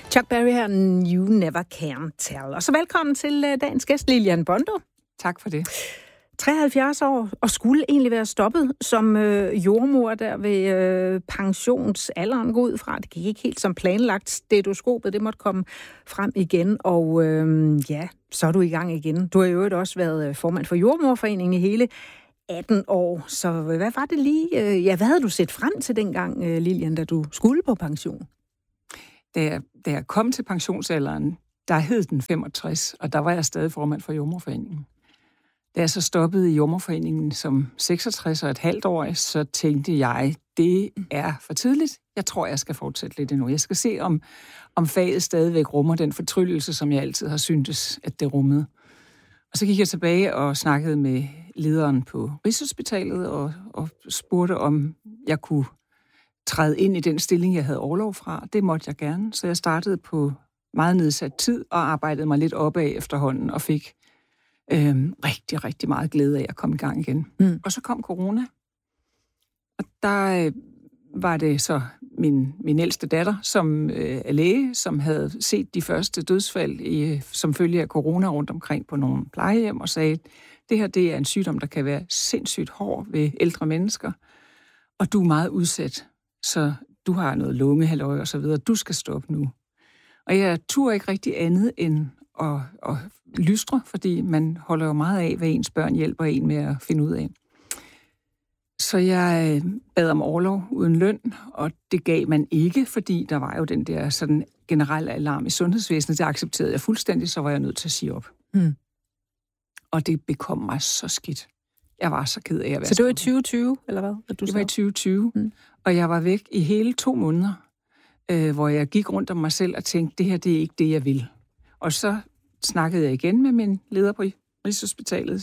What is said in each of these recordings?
Chuck Berry her, You Never Can Tell. Og så velkommen til dagens gæst, Lilian Bondo. Tak for det. 73 år, og skulle egentlig være stoppet som jordmor der ved pensionsalderen gå ud fra. Det gik ikke helt som planlagt. Stetoskopet, det måtte komme frem igen, og så er du i gang igen. Du har jo også været formand for Jordmorforeningen i hele 18 år. Så hvad var det lige? Hvad havde du set frem til dengang, Lilian, da du skulle på pension? Da jeg kom til pensionsalderen, der hed den 65, og der var jeg stadig formand for Jordmorforeningen. Da jeg så stoppede i Jordmorforeningen som 66,5-årig, så tænkte jeg, det er for tidligt. Jeg tror, jeg skal fortsætte lidt endnu. Jeg skal se, om faget stadigvæk rummer den fortryllelse, som jeg altid har syntes, at det rummede. Og så gik jeg tilbage og snakkede med lederen på Rigshospitalet og spurgte, om jeg kunne træde ind i den stilling, jeg havde orlov fra. Det måtte jeg gerne, så jeg startede på meget nedsat tid og arbejdede mig lidt opad efterhånden og fik rigtig, rigtig meget glæde af at komme i gang igen. Og så kom corona, og der var det så min ældste datter, som er læge, som havde set de første dødsfald som følge af corona rundt omkring på nogle plejehjem, og sagde, det her det er en sygdom, der kan være sindssygt hård ved ældre mennesker, og du er meget udsat, så du har noget lungehalløj og så videre, du skal stoppe nu. Og jeg turde ikke rigtig andet end at lystre, fordi man holder jo meget af, hvad ens børn hjælper en med at finde ud af. Så jeg bad om orlov uden løn, og det gav man ikke, fordi der var jo den der sådan generelle alarm i sundhedsvæsenet. Det accepterede jeg fuldstændig, så var jeg nødt til at sige op. Og det bekom mig så skidt. Jeg var så ked af at være. Så det var i 2020, eller hvad? Det var i 2020, og jeg var væk i hele 2 måneder, hvor jeg gik rundt om mig selv og tænkte, det her, det er ikke det, jeg vil. Og så snakkede jeg igen med min leder på Rigshospitalet,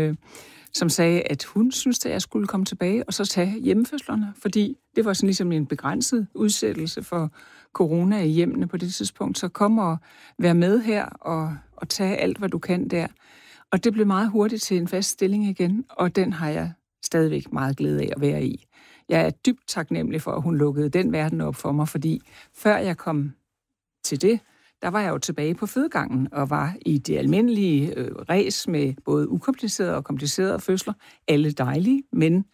som sagde, at hun syntes, at jeg skulle komme tilbage og så tage hjemmefødslerne, fordi det var sådan ligesom en begrænset udsættelse for corona i hjemmene på det tidspunkt. Så kom og vær med her og tage alt, hvad du kan der. Og det blev meget hurtigt til en fast stilling igen, og den har jeg stadigvæk meget glæde af at være i. Jeg er dybt taknemmelig for, at hun lukkede den verden op for mig, fordi før jeg kom til det, der var jeg jo tilbage på fødegangen og var i det almindelige ræs med både ukomplicerede og komplicerede fødsler. Alle dejlige, men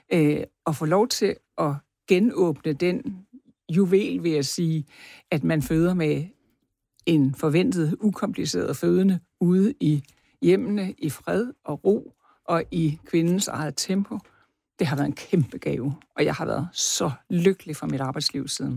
at få lov til at genåbne den juvel, vil jeg sige, at man føder med en forventet ukompliceret fødende ude i hjemmene i fred og ro og i kvindens eget tempo. Det har været en kæmpe gave, og jeg har været så lykkelig for mit arbejdsliv siden.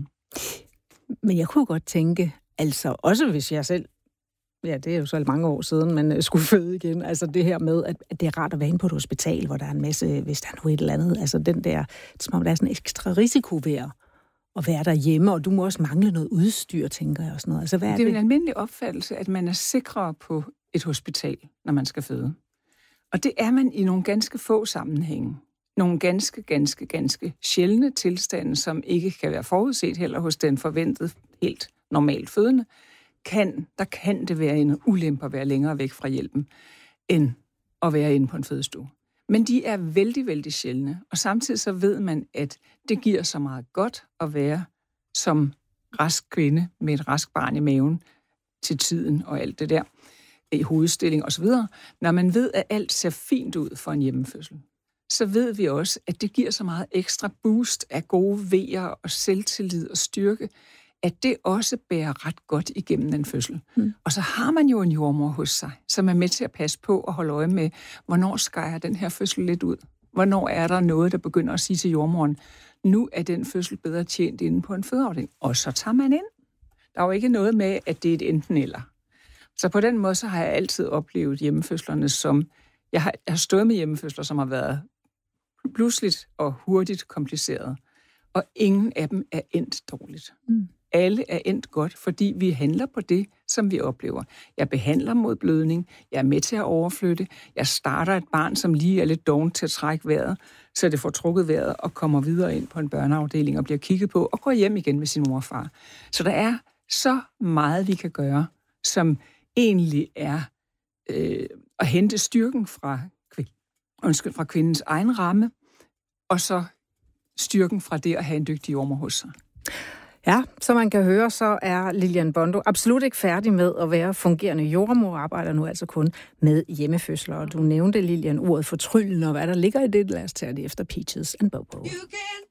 Men jeg kunne godt tænke, altså også hvis jeg selv, det er jo så mange år siden, man skulle føde igen, altså det her med, at det er rart at være inde på et hospital, hvor der er en masse, hvis der er noget et eller andet, altså den der, som om der er sådan en ekstra risiko ved at være derhjemme, og du må også mangle noget udstyr, tænker jeg og sådan noget. Altså, hvad er det? Det er en almindelig opfattelse, at man er sikrere på et hospital, når man skal føde. Og det er man i nogle ganske få sammenhænge. Nogle ganske sjældne tilstande, som ikke kan være forudset heller hos den forventede helt normalt fødende, der kan det være en ulempe at være længere væk fra hjælpen, end at være inde på en fødestue. Men de er vældig, vældig sjældne, og samtidig så ved man, at det giver så meget godt at være som rask kvinde med et rask barn i maven til tiden og alt det der, i hovedstilling osv. Når man ved, at alt ser fint ud for en hjemmefødsel, så ved vi også, at det giver så meget ekstra boost af gode vejer og selvtillid og styrke, at det også bærer ret godt igennem en fødsel. Og så har man jo en jordmor hos sig, som er med til at passe på og holde øje med, hvornår skærer den her fødsel lidt ud? Hvornår er der noget, der begynder at sige til jordmoren, nu er den fødsel bedre tjent inde på en fødeafdeling? Og så tager man ind. Der er jo ikke noget med, at det er et enten eller. Så på den måde, så har jeg altid oplevet hjemmefødslerne som, jeg har stået med hjemmefødsler, som har været pludseligt og hurtigt kompliceret. Og ingen af dem er endt dårligt. Alle er endt godt, fordi vi handler på det, som vi oplever. Jeg behandler mod blødning, jeg er med til at overflytte, jeg starter et barn, som lige er lidt dovent til at trække vejret, så det får trukket vejret og kommer videre ind på en børneafdeling og bliver kigget på og går hjem igen med sin mor og far. Så der er så meget, vi kan gøre, som egentlig er at hente styrken fra kvindens egen ramme, og så styrken fra det at have en dygtig jordmor hos sig. Ja, som man kan høre, så er Lilian Bondo absolut ikke færdig med at være fungerende jordemor, og arbejder nu altså kun med hjemmefødsler. Og du nævnte, Lilian, ordet fortryllende, og hvad der ligger i det. Lad os tage det efter Peaches and Bobo.